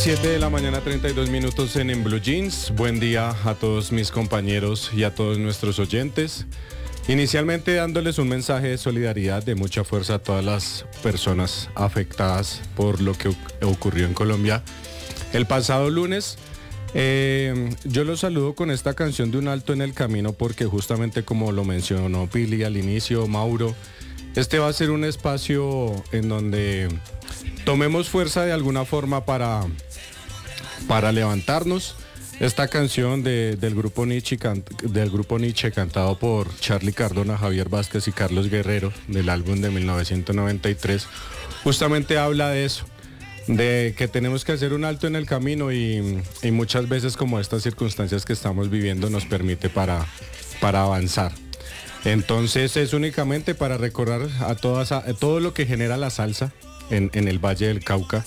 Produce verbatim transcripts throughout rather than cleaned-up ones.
siete de la mañana, treinta y dos minutos en, en Blue Jeans. Buen día a todos mis compañeros y a todos nuestros oyentes. Inicialmente dándoles un mensaje de solidaridad, de mucha fuerza a todas las personas afectadas por lo que ocurrió en Colombia el pasado lunes. Eh, yo los saludo con esta canción de Un Alto en el Camino porque justamente como lo mencionó Pili al inicio, Mauro, este va a ser un espacio en donde tomemos fuerza de alguna forma para, para levantarnos. Esta canción de, del, grupo Nietzsche, can, del grupo Nietzsche cantado por Charly Cardona, Javier Vázquez y Carlos Guerrero del álbum de mil novecientos noventa y tres justamente habla de eso, de que tenemos que hacer un alto en el camino y, y muchas veces como estas circunstancias que estamos viviendo nos permite para, para avanzar. Entonces es únicamente para recordar a, todas, a todo lo que genera la salsa en, en el Valle del Cauca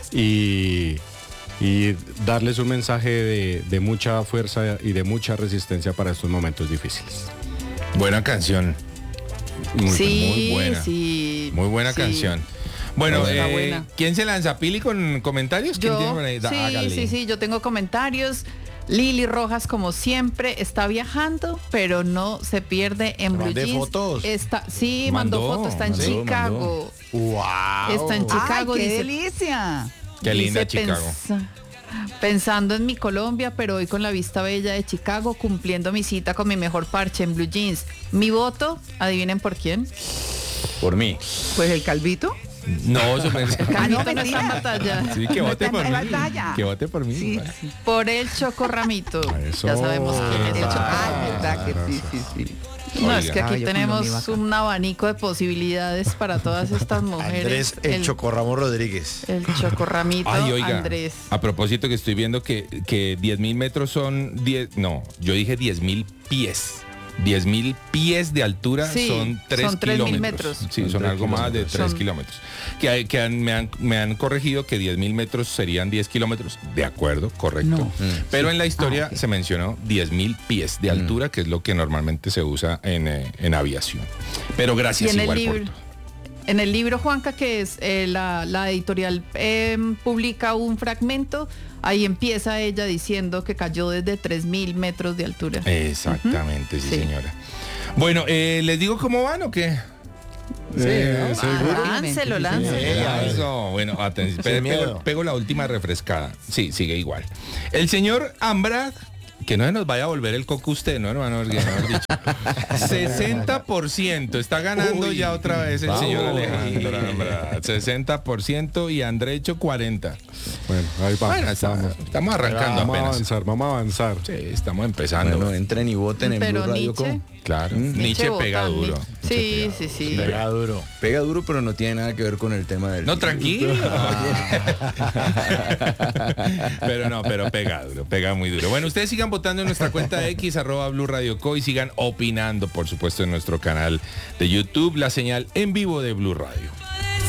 y, y darles un mensaje de, de mucha fuerza y de mucha resistencia para estos momentos difíciles. Buena canción. Muy, sí, muy buena. Sí, muy buena sí. canción. Bueno, buena, eh, buena. ¿quién se lanza? ¿Pili con comentarios? ¿Quién Yo, tiene por ahí? sí, Hágale. sí, sí, yo tengo comentarios. Lili Rojas, como siempre, está viajando, pero no se pierde en Blue ¿Mandé Jeans. fotos? Está, sí, Mandó, mandó, fotos, está en mandó, Chicago. ¡Wow! Está en Chicago. ¡Ay, qué dice, delicia! Qué linda dice, Chicago. "Pensa- Pensando en mi Colombia, pero hoy con la vista bella de Chicago, cumpliendo mi cita con mi mejor parche en Blue Jeans. Mi voto, adivinen por quién. Por mí. Pues el calvito. No, su merced. Ah, no, Canito no está en mentira. batalla. Sí, que No vote está por en mí. batalla. Que vote por mí. Sí, Vale. sí. Por el chocorramito. Eso. Ya sabemos quién es el Ay, chocorramito. verdad que sí, sí, sí. No, Oiga. es que Ah, aquí yo con lo tenemos mío acá. un abanico de posibilidades para todas estas mujeres. Andrés el Chocorramo Rodríguez. El chocorramito, Ay, oiga, Andrés. a propósito que estoy viendo que, que diez mil metros son diez, no, yo dije diez mil pies. diez mil pies de altura Sí, son tres son tres mil kilómetros. metros. Sí, son, Son tres algo más de kilómetros. tres Son- kilómetros. Que, hay- que han- me, han, me han corregido que diez mil metros serían diez kilómetros. De acuerdo, correcto. No. Pero en la historia Ah, ok. se mencionó diez mil pies de altura, que es lo que normalmente se usa en, eh, en aviación. Pero Y gracias en el igual por libro, todo. en el libro, Juanca, que es eh, la, la editorial eh, publica un fragmento, ahí empieza ella diciendo que cayó desde tres mil metros de altura. Exactamente, sí, Sí. señora. Bueno, eh, ¿les digo cómo van o qué? Eh, seguro. Láncelo, Sí, láncelo. Eh, Eso, bueno, atención. Pe- Sin Pego, miedo. pego la última refrescada. Sí, sigue igual. El señor Ambrad, que no se nos vaya a volver el coco usted, ¿no, hermano? Porque, mejor dicho, sesenta por ciento. Está ganando Uy, ya otra vez el vamos. señor Alejandro Ambrad. sesenta por ciento y André hecho cuarenta. Bueno, ahí vamos. Bueno, está- vamos. estamos arrancando Vamos a apenas. avanzar, vamos a avanzar. Sí, estamos empezando. Bueno, entren y voten en Pero Blue Radio Nietzsche, Com. Claro. Mm. Nietzsche vota, pega duro. Nietzsche. Nietzsche Sí, pega sí, sí. Pega duro. Pega duro, pero no tiene nada que ver con el tema del No, día. tranquilo. Pero no, pero pega duro, pega muy duro. Bueno, ustedes sigan votando en nuestra cuenta de X, arroba Blue Radio Co, y sigan opinando, por supuesto, en nuestro canal de YouTube, la señal en vivo de Blue Radio.